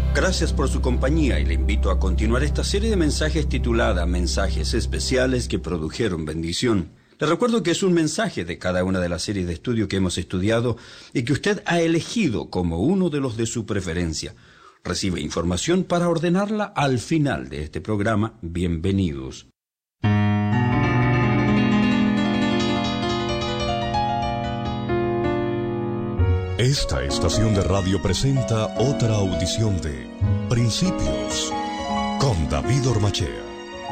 Gracias por su compañía y le invito a continuar esta serie de mensajes titulada Mensajes Especiales que Produjeron Bendición. Le recuerdo que es un mensaje de cada una de las series de estudio que hemos estudiado y que usted ha elegido como uno de los de su preferencia. Recibe información para ordenarla al final de este programa. Bienvenidos. Esta estación de radio presenta otra audición de Principios con David Ormachea.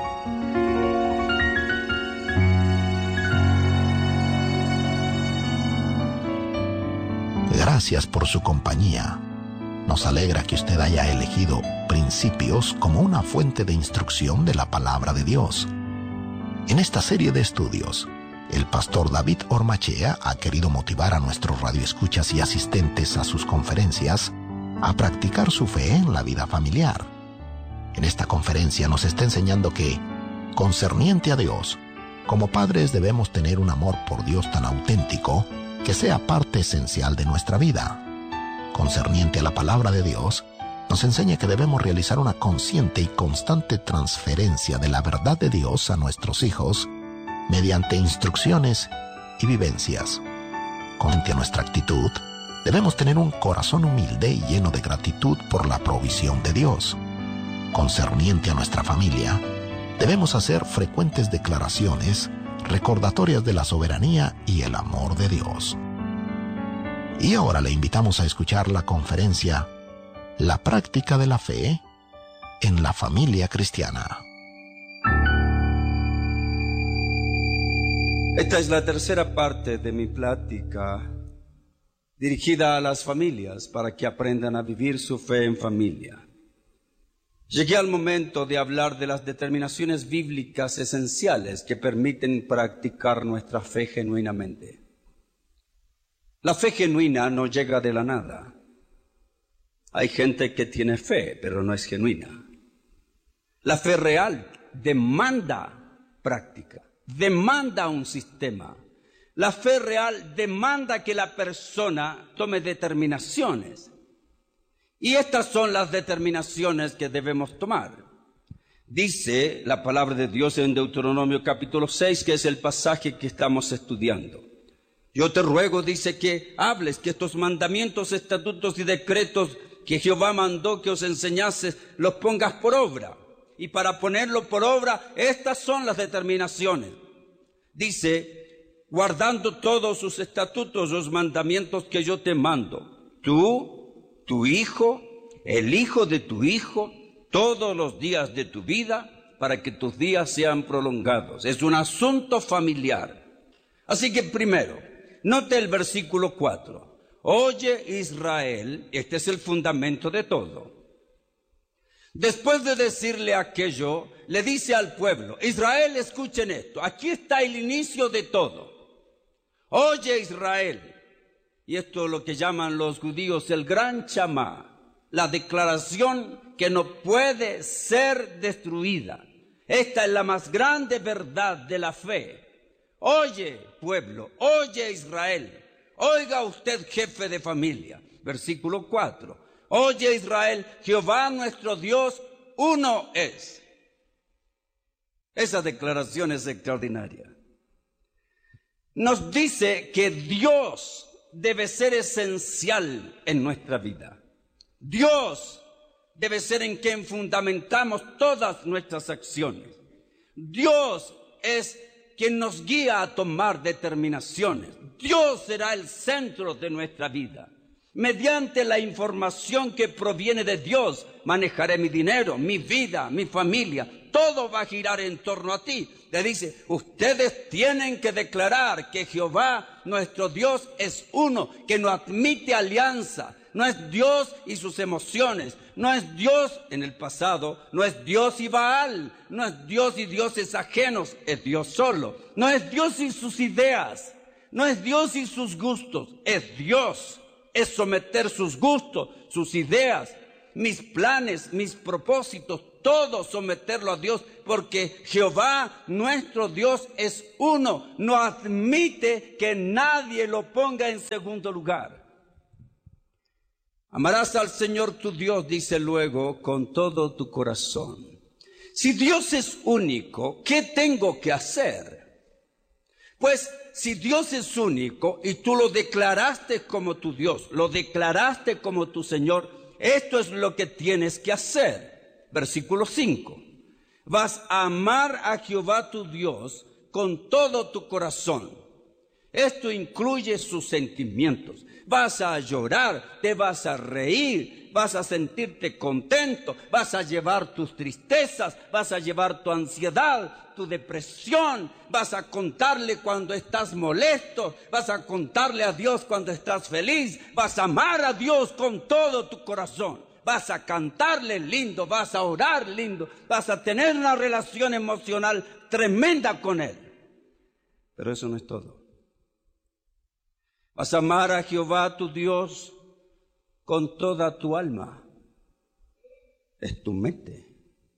Gracias por su compañía. Nos alegra que usted haya elegido Principios como una fuente de instrucción de la palabra de Dios. En esta serie de estudios, el pastor David Ormachea ha querido motivar a nuestros radioescuchas y asistentes a sus conferencias a practicar su fe en la vida familiar. En esta conferencia nos está enseñando que, concerniente a Dios, como padres debemos tener un amor por Dios tan auténtico que sea parte esencial de nuestra vida. Concerniente a la palabra de Dios, nos enseña que debemos realizar una consciente y constante transferencia de la verdad de Dios a nuestros hijos mediante instrucciones y vivencias. Conforme a nuestra actitud, debemos tener un corazón humilde y lleno de gratitud por la provisión de Dios. Concerniente a nuestra familia, debemos hacer frecuentes declaraciones recordatorias de la soberanía y el amor de Dios. Y ahora le invitamos a escuchar la conferencia La práctica de la fe en la familia cristiana. Esta es la tercera parte de mi plática dirigida a las familias para que aprendan a vivir su fe en familia. Llegué al momento de hablar de las determinaciones bíblicas esenciales que permiten practicar nuestra fe genuinamente. La fe genuina no llega de la nada. Hay gente que tiene fe, pero no es genuina. La fe real demanda práctica. Demanda un sistema. La fe real demanda que la persona tome determinaciones. Y estas son las determinaciones que debemos tomar. Dice la palabra de Dios en Deuteronomio capítulo 6, que es el pasaje que estamos estudiando. Yo te ruego, dice, que hables, que estos mandamientos, estatutos y decretos que Jehová mandó que os enseñases, los pongas por obra. Y para ponerlo por obra, estas son las determinaciones. Dice, guardando todos sus estatutos, los mandamientos que yo te mando. Tú, tu hijo, el hijo de tu hijo, todos los días de tu vida, para que tus días sean prolongados. Es un asunto familiar. Así que primero, note el versículo 4. Oye Israel, este es el fundamento de todo. Después de decirle aquello, le dice al pueblo, Israel, escuchen esto, aquí está el inicio de todo. Oye Israel, y esto es lo que llaman los judíos el gran chamá, la declaración que no puede ser destruida. Esta es la más grande verdad de la fe. Oye pueblo, oye Israel, oiga usted jefe de familia. Versículo 4. Oye Israel, Jehová nuestro Dios, uno es. Esa declaración es extraordinaria. Nos dice que Dios debe ser esencial en nuestra vida. Dios debe ser en quien fundamentamos todas nuestras acciones. Dios es quien nos guía a tomar determinaciones. Dios será el centro de nuestra vida. Mediante la información que proviene de Dios, manejaré mi dinero, mi vida, mi familia. Todo va a girar en torno a ti. Le dice, ustedes tienen que declarar que Jehová, nuestro Dios, es uno, que no admite alianza. No es Dios y sus emociones. No es Dios en el pasado. No es Dios y Baal. No es Dios y dioses ajenos. Es Dios solo. No es Dios y sus ideas. No es Dios y sus gustos. Es Dios. Es someter sus gustos, sus ideas, mis planes, mis propósitos, todo someterlo a Dios, porque Jehová, nuestro Dios, es uno. No admite que nadie lo ponga en segundo lugar. Amarás al Señor tu Dios, dice luego, con todo tu corazón. Si Dios es único, ¿qué tengo que hacer? Pues si Dios es único y tú lo declaraste como tu Dios, lo declaraste como tu Señor, esto es lo que tienes que hacer. Versículo 5. Vas a amar a Jehová tu Dios con todo tu corazón. Esto incluye sus sentimientos. Vas a llorar, te vas a reír, vas a sentirte contento, vas a llevar tus tristezas, vas a llevar tu ansiedad, tu depresión, vas a contarle cuando estás molesto, vas a contarle a Dios cuando estás feliz, vas a amar a Dios con todo tu corazón, vas a cantarle lindo, vas a orar lindo, vas a tener una relación emocional tremenda con Él. Pero eso no es todo. Vas a amar a Jehová tu Dios con toda tu alma. Es tu mente.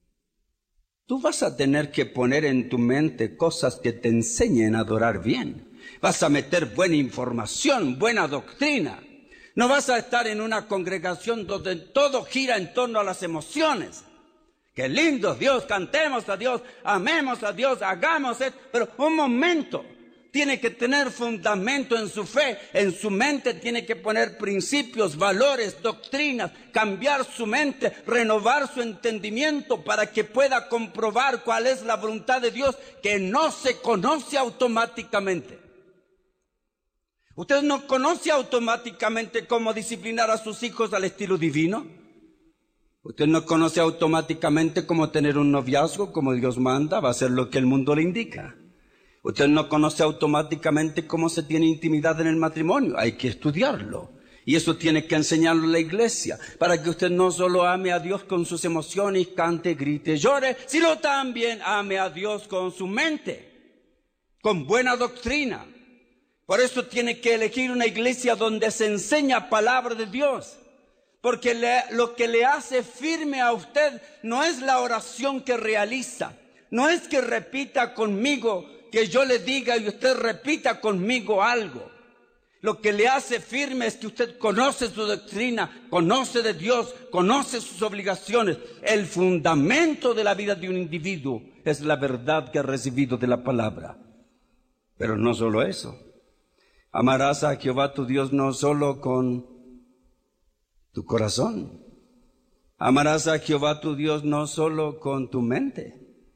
Tú vas a tener que poner en tu mente cosas que te enseñen a adorar bien. Vas a meter buena información, buena doctrina. No vas a estar en una congregación donde todo gira en torno a las emociones. Qué lindo Dios, cantemos a Dios, amemos a Dios, hagamos esto. Pero un momento. Tiene que tener fundamento en su fe, en su mente tiene que poner principios, valores, doctrinas, cambiar su mente, renovar su entendimiento para que pueda comprobar cuál es la voluntad de Dios que no se conoce automáticamente. ¿Usted no conoce automáticamente cómo disciplinar a sus hijos al estilo divino? ¿Usted no conoce automáticamente cómo tener un noviazgo como Dios manda? Va a hacer lo que el mundo le indica. Usted no conoce automáticamente cómo se tiene intimidad en el matrimonio. Hay que estudiarlo. Y eso tiene que enseñarlo la iglesia. Para que usted no solo ame a Dios con sus emociones, cante, grite, llore, sino también ame a Dios con su mente. Con buena doctrina. Por eso tiene que elegir una iglesia donde se enseña palabra de Dios. Porque lo que le hace firme a usted no es la oración que realiza. No es que repita conmigo, que yo le diga y usted repita conmigo algo. Lo que le hace firme es que usted conoce su doctrina, conoce de Dios, conoce sus obligaciones. El fundamento de la vida de un individuo es la verdad que ha recibido de la palabra. Pero no solo eso. Amarás a Jehová tu Dios no solo con tu corazón. Amarás a Jehová tu Dios no solo con tu mente.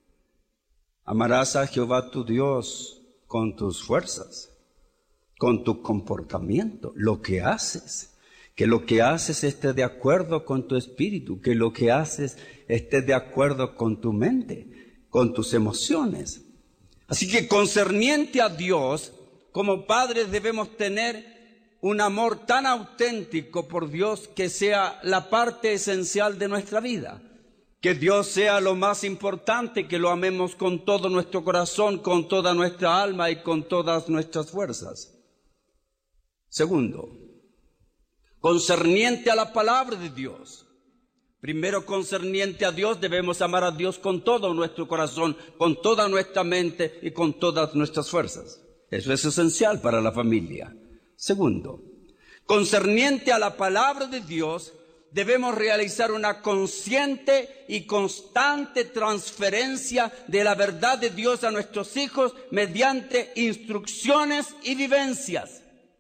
Amarás a Jehová tu Dios con tus fuerzas, con tu comportamiento, lo que haces. Que lo que haces esté de acuerdo con tu espíritu, que lo que haces esté de acuerdo con tu mente, con tus emociones. Así que concerniente a Dios, como padres debemos tener un amor tan auténtico por Dios que sea la parte esencial de nuestra vida. Que Dios sea lo más importante, que lo amemos con todo nuestro corazón, con toda nuestra alma y con todas nuestras fuerzas. Segundo, concerniente a la palabra de Dios. Primero, concerniente a Dios, debemos amar a Dios con todo nuestro corazón, con toda nuestra mente y con todas nuestras fuerzas. Eso es esencial para la familia. Segundo, concerniente a la palabra de Dios, debemos realizar una consciente y constante transferencia de la verdad de Dios a nuestros hijos mediante instrucciones y vivencias.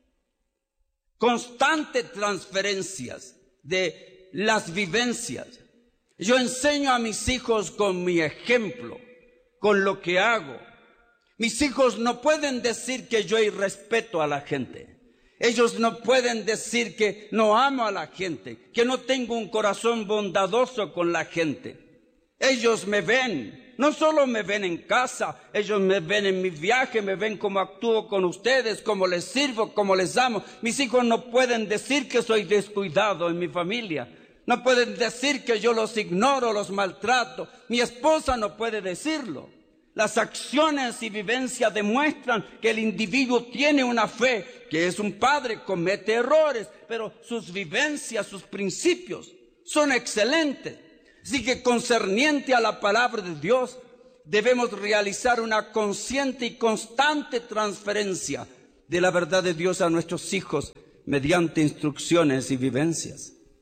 Constantes transferencias de las vivencias. Yo enseño a mis hijos con mi ejemplo, con lo que hago. Mis hijos no pueden decir que yo irrespeto a la gente. Ellos no pueden decir que no amo a la gente, que no tengo un corazón bondadoso con la gente. Ellos me ven, no solo me ven en casa, ellos me ven en mi viaje, me ven cómo actúo con ustedes, cómo les sirvo, cómo les amo. Mis hijos no pueden decir que soy descuidado en mi familia. No pueden decir que yo los ignoro, los maltrato. Mi esposa no puede decirlo. Las acciones y vivencias demuestran que el individuo tiene una fe, que es un padre, comete errores, pero sus vivencias, sus principios son excelentes. Así que concerniente a la palabra de Dios, debemos realizar una consciente y constante transferencia de la verdad de Dios a nuestros hijos mediante instrucciones y vivencias.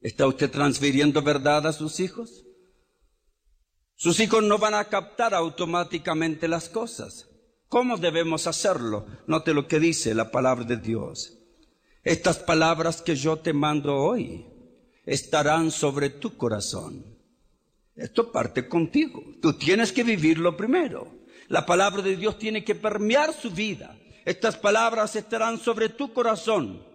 ¿Está usted transfiriendo verdad a sus hijos? Sus hijos no van a captar automáticamente las cosas. ¿Cómo debemos hacerlo? Note lo que dice la palabra de Dios. Estas palabras que yo te mando hoy estarán sobre tu corazón. Esto parte contigo. Tú tienes que vivirlo primero. La palabra de Dios tiene que permear su vida. Estas palabras estarán sobre tu corazón.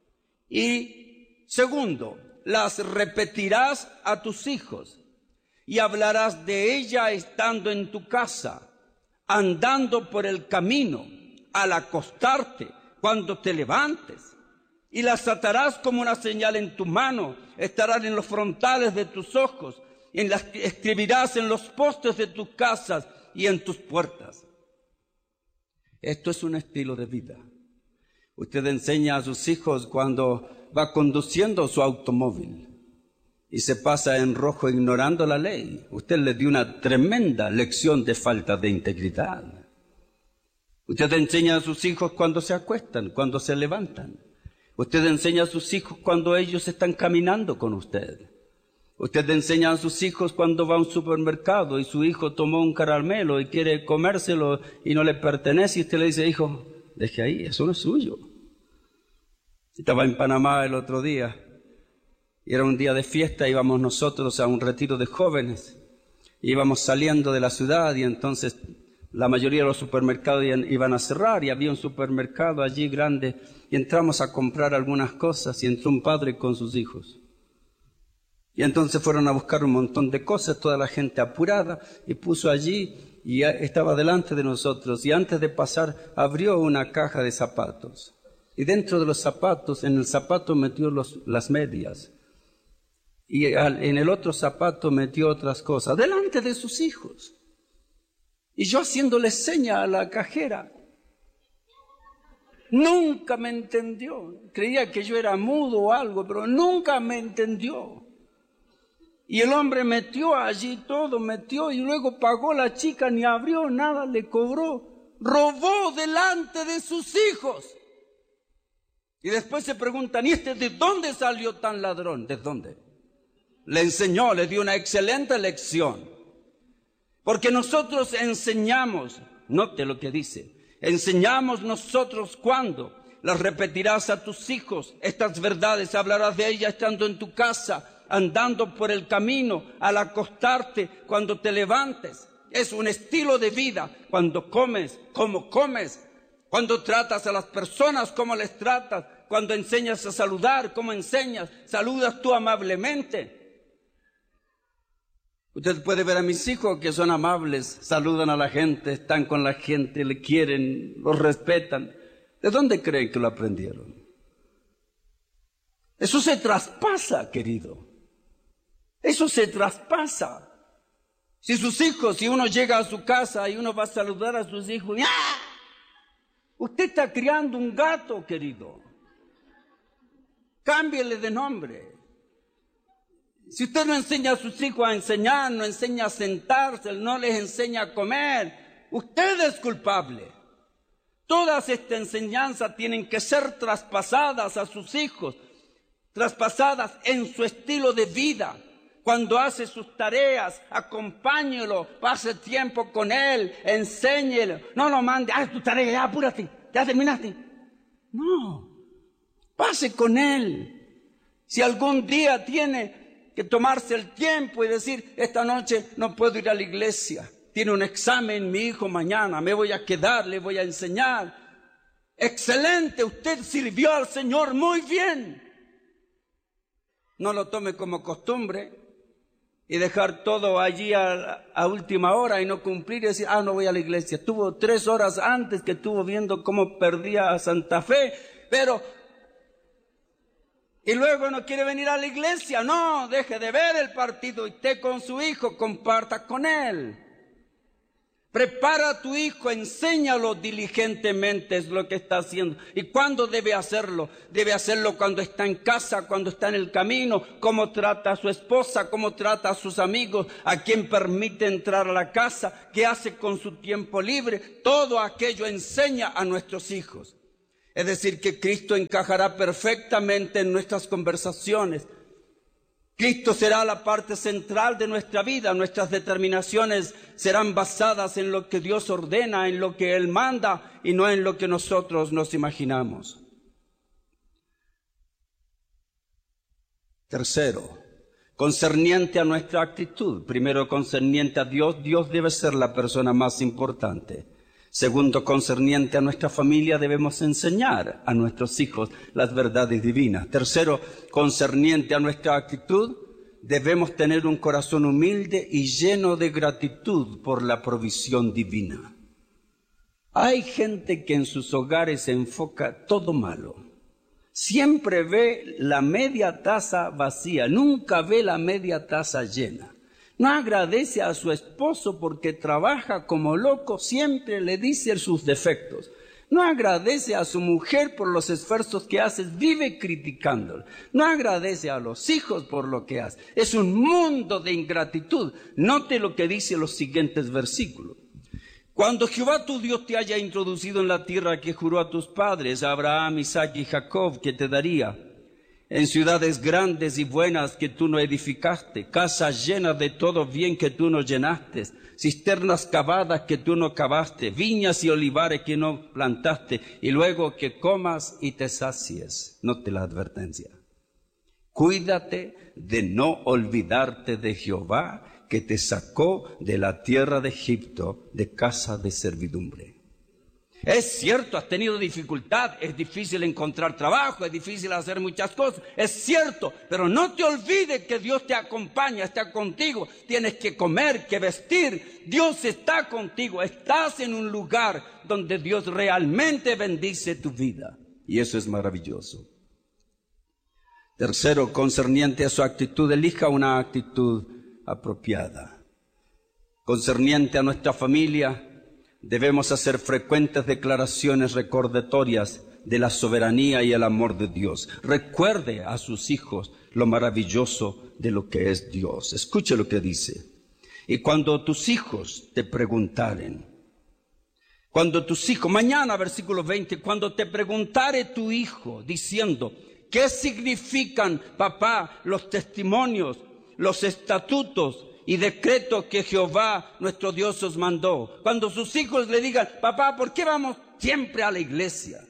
Y segundo, las repetirás a tus hijos y hablarás de ella estando en tu casa, andando por el camino, al acostarte, cuando te levantes. Y las atarás como una señal en tu mano, estarán en los frontales de tus ojos, y las escribirás en los postes de tus casas y en tus puertas. Esto es un estilo de vida. Usted enseña a sus hijos cuando va conduciendo su automóvil y se pasa en rojo ignorando la ley. Usted le dio una tremenda lección de falta de integridad. Usted enseña a sus hijos cuando se acuestan, cuando se levantan. Usted enseña a sus hijos cuando ellos están caminando con usted. Usted enseña a sus hijos cuando va a un supermercado y su hijo tomó un caramelo y quiere comérselo y no le pertenece y usted le dice, hijo, deje ahí, eso no es suyo. Estaba en Panamá el otro día y era un día de fiesta, íbamos nosotros a un retiro de jóvenes, íbamos saliendo de la ciudad y entonces la mayoría de los supermercados iban a cerrar y había un supermercado allí grande y entramos a comprar algunas cosas y entró un padre con sus hijos. Y entonces fueron a buscar un montón de cosas, toda la gente apurada, y puso allí, y estaba delante de nosotros, y antes de pasar abrió una caja de zapatos. Y dentro de los zapatos, en el zapato metió las medias, y en el otro zapato metió otras cosas, delante de sus hijos. Y yo haciéndole seña a la cajera. Nunca me entendió, creía que yo era mudo o algo, pero nunca me entendió. Y el hombre metió allí todo, metió y luego pagó la chica, ni abrió nada, le cobró. Robó delante de sus hijos. Y después se preguntan, ¿y de dónde salió tan ladrón? ¿De dónde? Le enseñó, le dio una excelente lección. Porque nosotros enseñamos, note lo que dice, enseñamos nosotros cuando las repetirás a tus hijos, estas verdades hablarás de ellas estando en tu casa, andando por el camino, al acostarte, cuando te levantes. Es un estilo de vida. Cuando comes, cómo comes. Cuando tratas a las personas, cómo les tratas. Cuando enseñas a saludar, cómo enseñas. Saludas tú amablemente. Usted puede ver a mis hijos que son amables, saludan a la gente, están con la gente, le quieren, los respetan. ¿De dónde creen que lo aprendieron? Eso se traspasa, querido. Eso se traspasa. Si uno llega a su casa y uno va a saludar a sus hijos, ¡ah! Usted está criando un gato, querido. Cámbiele de nombre. Si usted no enseña a sus hijos a enseñar, no enseña a sentarse, no les enseña a comer, usted es culpable. Todas estas enseñanzas tienen que ser traspasadas a sus hijos, traspasadas en su estilo de vida. Cuando hace sus tareas, acompáñelo, pase tiempo con él, enséñelo. No lo mande, haz tu tarea, ya apúrate, ya terminaste. No, pase con él. Si algún día tiene que tomarse el tiempo y decir, esta noche no puedo ir a la iglesia, tiene un examen mi hijo mañana, me voy a quedar, le voy a enseñar. Excelente, usted sirvió al Señor muy bien. No lo tome como costumbre. Y dejar todo allí a última hora y no cumplir y decir, no voy a la iglesia. Estuvo 3 horas antes que estuvo viendo cómo perdía a Santa Fe, y luego no quiere venir a la iglesia. No, deje de ver el partido y esté con su hijo, comparta con él. Prepara a tu hijo, enséñalo diligentemente, es lo que está haciendo. ¿Y cuándo debe hacerlo? Debe hacerlo cuando está en casa, cuando está en el camino, cómo trata a su esposa, cómo trata a sus amigos, a quién permite entrar a la casa, qué hace con su tiempo libre. Todo aquello enseña a nuestros hijos. Es decir, que Cristo encajará perfectamente en nuestras conversaciones. Cristo será la parte central de nuestra vida. Nuestras determinaciones serán basadas en lo que Dios ordena, en lo que Él manda y no en lo que nosotros nos imaginamos. Tercero, concerniente a nuestra actitud. Primero, concerniente a Dios. Dios debe ser la persona más importante. Segundo, concerniente a nuestra familia, debemos enseñar a nuestros hijos las verdades divinas. Tercero, concerniente a nuestra actitud, debemos tener un corazón humilde y lleno de gratitud por la provisión divina. Hay gente que en sus hogares enfoca todo malo. Siempre ve la media taza vacía, nunca ve la media taza llena. No agradece a su esposo porque trabaja como loco, siempre le dice sus defectos. No agradece a su mujer por los esfuerzos que hace, vive criticándola. No agradece a los hijos por lo que hace. Es un mundo de ingratitud. Note lo que dice los siguientes versículos. Cuando Jehová tu Dios te haya introducido en la tierra que juró a tus padres, a Abraham, Isaac y Jacob, que te daría, en ciudades grandes y buenas que tú no edificaste, casas llenas de todo bien que tú no llenaste, cisternas cavadas que tú no cavaste, viñas y olivares que no plantaste, y luego que comas y te sacies. Note la advertencia. Cuídate de no olvidarte de Jehová, que te sacó de la tierra de Egipto, de casa de servidumbre. Es cierto, has tenido dificultad, es difícil encontrar trabajo, es difícil hacer muchas cosas, es cierto, pero no te olvides que Dios te acompaña, está contigo, tienes que comer, que vestir, Dios está contigo, estás en un lugar donde Dios realmente bendice tu vida, y eso es maravilloso. Tercero, concerniente a su actitud, elija una actitud apropiada. Concerniente a nuestra familia, debemos hacer frecuentes declaraciones recordatorias de la soberanía y el amor de Dios. Recuerde a sus hijos lo maravilloso de lo que es Dios. Escuche lo que dice. Y cuando tus hijos te preguntaren, mañana versículo 20, cuando te preguntare tu hijo diciendo, ¿qué significan, papá, los testimonios, los estatutos y decretos que Jehová nuestro Dios os mandó? Cuando sus hijos le digan, papá, ¿por qué vamos siempre a la iglesia?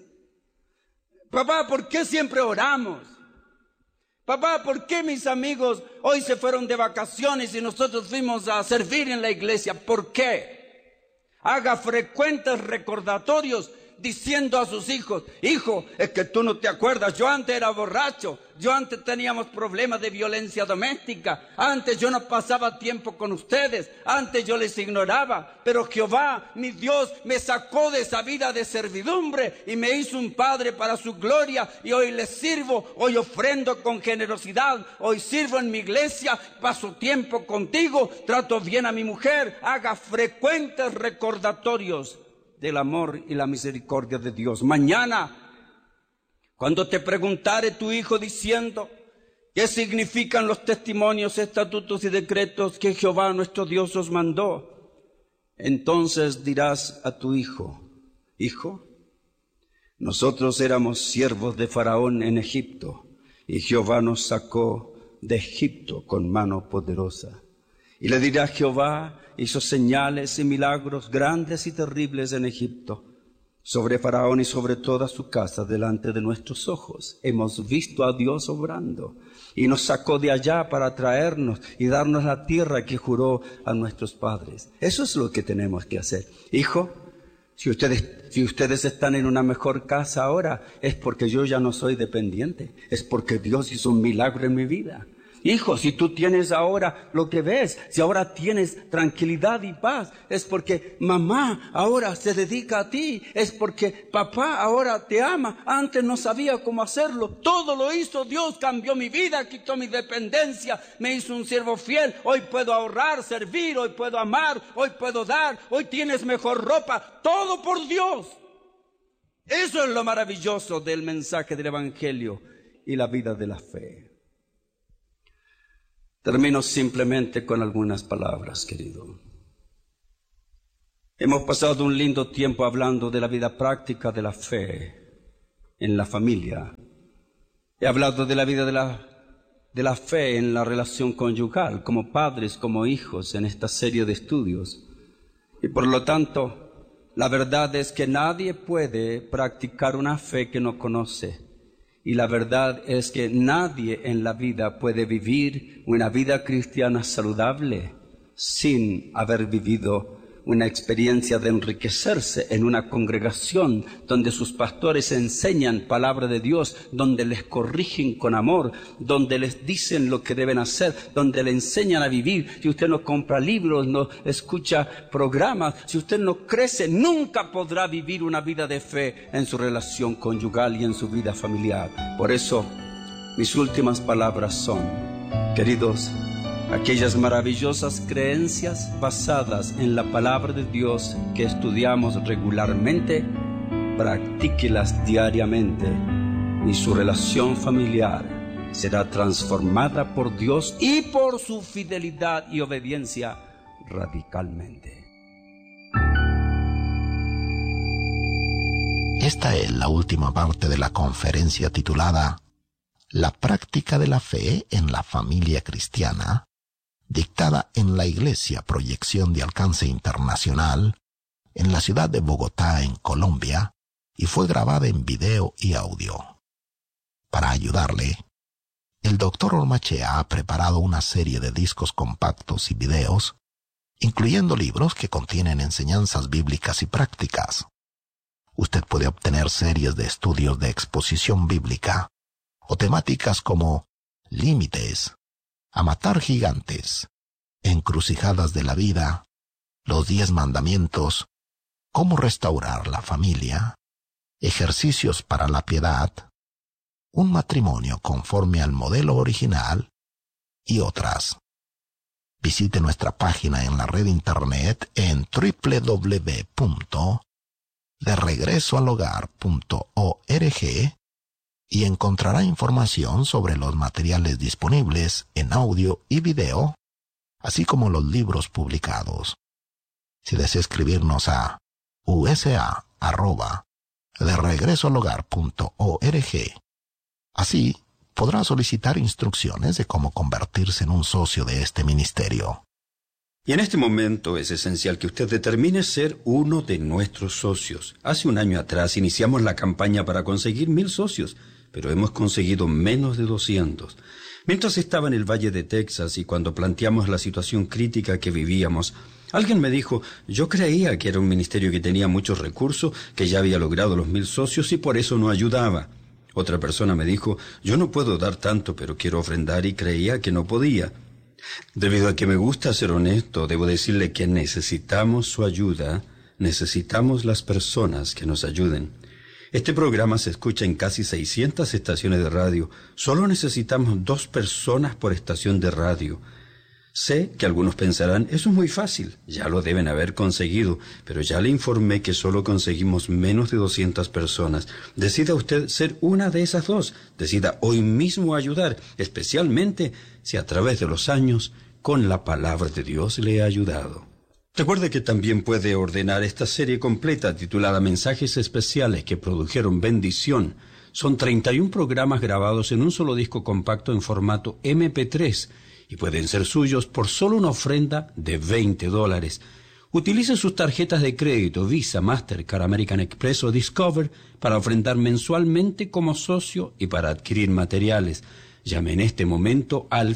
Papá, ¿por qué siempre oramos? Papá, ¿por qué mis amigos hoy se fueron de vacaciones y nosotros fuimos a servir en la iglesia? ¿Por qué? Haga frecuentes recordatorios diciendo a sus hijos, hijo, es que tú no te acuerdas, yo antes era borracho, yo antes teníamos problemas de violencia doméstica, antes yo no pasaba tiempo con ustedes, antes yo les ignoraba, pero Jehová, mi Dios, me sacó de esa vida de servidumbre y me hizo un padre para su gloria y hoy les sirvo, hoy ofrendo con generosidad, hoy sirvo en mi iglesia, paso tiempo contigo, trato bien a mi mujer, haga frecuentes recordatorios del amor y la misericordia de Dios. Mañana, cuando te preguntare tu hijo diciendo, ¿qué significan los testimonios, estatutos y decretos que Jehová nuestro Dios os mandó? Entonces dirás a tu hijo, hijo, nosotros éramos siervos de Faraón en Egipto, y Jehová nos sacó de Egipto con mano poderosa. Y le dirá, Jehová hizo señales y milagros grandes y terribles en Egipto, sobre Faraón y sobre toda su casa delante de nuestros ojos. Hemos visto a Dios obrando y nos sacó de allá para traernos y darnos la tierra que juró a nuestros padres. Eso es lo que tenemos que hacer. Hijo, si ustedes están en una mejor casa ahora, es porque yo ya no soy dependiente, es porque Dios hizo un milagro en mi vida. Hijo, si tú tienes ahora lo que ves, si ahora tienes tranquilidad y paz, es porque mamá ahora se dedica a ti, es porque papá ahora te ama, antes no sabía cómo hacerlo, todo lo hizo Dios, cambió mi vida, quitó mi dependencia, me hizo un siervo fiel, hoy puedo ahorrar, servir, hoy puedo amar, hoy puedo dar, hoy tienes mejor ropa, todo por Dios. Eso es lo maravilloso del mensaje del Evangelio y la vida de la fe. Termino simplemente con algunas palabras, querido. Hemos pasado un lindo tiempo hablando de la vida práctica de la fe en la familia. He hablado de la vida de la fe en la relación conyugal, como padres, como hijos, en esta serie de estudios. Y por lo tanto, la verdad es que nadie puede practicar una fe que no conoce. Y la verdad es que nadie en la vida puede vivir una vida cristiana saludable sin haber vivido una experiencia de enriquecerse en una congregación donde sus pastores enseñan palabra de Dios, donde les corrigen con amor, donde les dicen lo que deben hacer, donde le enseñan a vivir. Si usted no compra libros, no escucha programas, si usted no crece, nunca podrá vivir una vida de fe en su relación conyugal y en su vida familiar. Por eso, mis últimas palabras son, queridos, aquellas maravillosas creencias basadas en la palabra de Dios que estudiamos regularmente, practíquelas diariamente y su relación familiar será transformada por Dios y por su fidelidad y obediencia radicalmente. Esta es la última parte de la conferencia titulada La práctica de la fe en la familia cristiana, dictada en la Iglesia Proyección de Alcance Internacional, en la ciudad de Bogotá, en Colombia, y fue grabada en video y audio. Para ayudarle, el Dr. Ormachea ha preparado una serie de discos compactos y videos, incluyendo libros que contienen enseñanzas bíblicas y prácticas. Usted puede obtener series de estudios de exposición bíblica o temáticas como límites, a matar gigantes, encrucijadas de la vida, los 10 mandamientos, cómo restaurar la familia, ejercicios para la piedad, un matrimonio conforme al modelo original y otras. Visite nuestra página en la red internet en www.deregresoalhogar.org y encontrará información sobre los materiales disponibles en audio y video, así como los libros publicados. Si desea escribirnos a usa@deregresoalhogar.org, así podrá solicitar instrucciones de cómo convertirse en un socio de este ministerio. Y en este momento es esencial que usted determine ser uno de nuestros socios. Hace un año atrás iniciamos la campaña para conseguir 1000 socios, pero hemos conseguido menos de 200. Mientras estaba en el Valle de Texas y cuando planteamos la situación crítica que vivíamos, alguien me dijo, yo creía que era un ministerio que tenía muchos recursos, que ya había logrado los 1000 socios y por eso no ayudaba. Otra persona me dijo, yo no puedo dar tanto, pero quiero ofrendar y creía que no podía. Debido a que me gusta ser honesto, debo decirle que necesitamos su ayuda, necesitamos las personas que nos ayuden. Este programa se escucha en casi 600 estaciones de radio. Solo necesitamos 2 personas por estación de radio. Sé que algunos pensarán, eso es muy fácil, ya lo deben haber conseguido, pero ya le informé que solo conseguimos menos de 200 personas. Decida usted ser una de esas 2. Decida hoy mismo ayudar, especialmente si a través de los años, con la palabra de Dios le ha ayudado. Recuerde que también puede ordenar esta serie completa titulada Mensajes Especiales que produjeron bendición. Son 31 programas grabados en un solo disco compacto en formato MP3 y pueden ser suyos por solo una ofrenda de $20. Utilice sus tarjetas de crédito Visa, Mastercard, American Express o Discover para ofrendar mensualmente como socio y para adquirir materiales. Llame en este momento al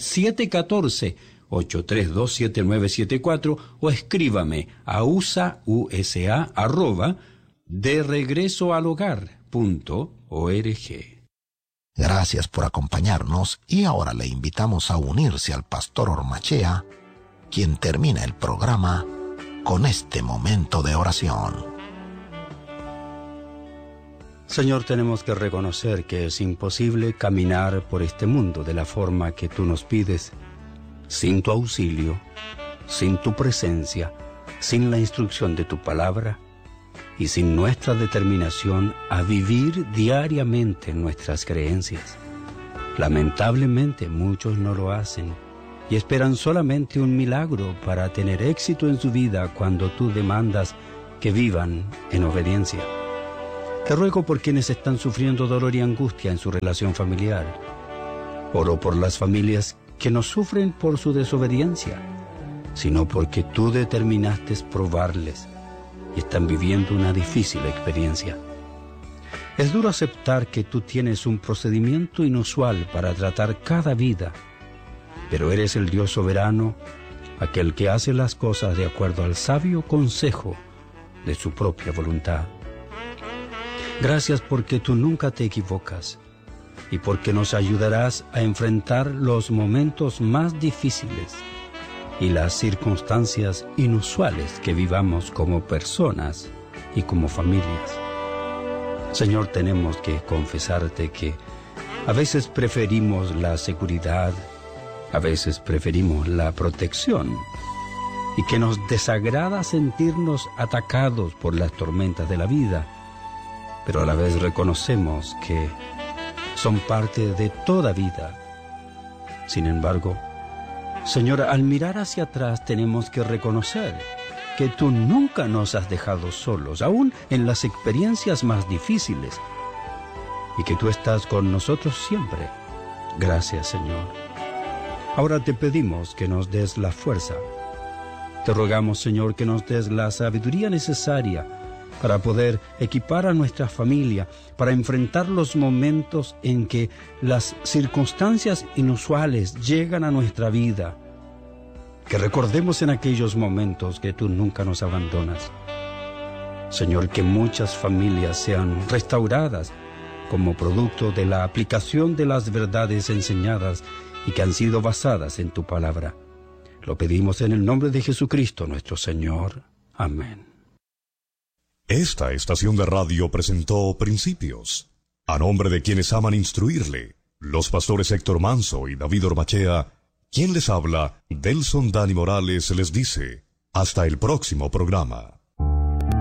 714-832-7974 o escríbame a usa@deregresoalhogar.org. Gracias por acompañarnos y ahora le invitamos a unirse al pastor Ormachea, quien termina el programa con este momento de oración. Señor, tenemos que reconocer que es imposible caminar por este mundo de la forma que tú nos pides, sin tu auxilio, sin tu presencia, sin la instrucción de tu palabra y sin nuestra determinación a vivir diariamente nuestras creencias. Lamentablemente muchos no lo hacen y esperan solamente un milagro para tener éxito en su vida cuando tú demandas que vivan en obediencia. Te ruego por quienes están sufriendo dolor y angustia en su relación familiar. Oro por las familias que no sufren por su desobediencia, sino porque tú determinaste probarles y están viviendo una difícil experiencia. Es duro aceptar que tú tienes un procedimiento inusual para tratar cada vida, pero eres el Dios soberano, aquel que hace las cosas de acuerdo al sabio consejo de su propia voluntad. Gracias porque tú nunca te equivocas y porque nos ayudarás a enfrentar los momentos más difíciles y las circunstancias inusuales que vivamos como personas y como familias. Señor, tenemos que confesarte que a veces preferimos la seguridad, a veces preferimos la protección, y que nos desagrada sentirnos atacados por las tormentas de la vida, pero a la vez reconocemos que son parte de toda vida. Sin embargo, Señor, al mirar hacia atrás tenemos que reconocer que tú nunca nos has dejado solos, aún en las experiencias más difíciles, y que tú estás con nosotros siempre. Gracias, Señor. Ahora te pedimos que nos des la fuerza. Te rogamos, Señor, que nos des la sabiduría necesaria para poder equipar a nuestra familia, para enfrentar los momentos en que las circunstancias inusuales llegan a nuestra vida. Que recordemos en aquellos momentos que tú nunca nos abandonas. Señor, que muchas familias sean restauradas como producto de la aplicación de las verdades enseñadas y que han sido basadas en tu palabra. Lo pedimos en el nombre de Jesucristo nuestro Señor. Amén. Esta estación de radio presentó Principios. A nombre de quienes aman instruirle, los pastores Héctor Manso y David Ormachea, quien les habla, Delson Dani Morales, les dice, hasta el próximo programa.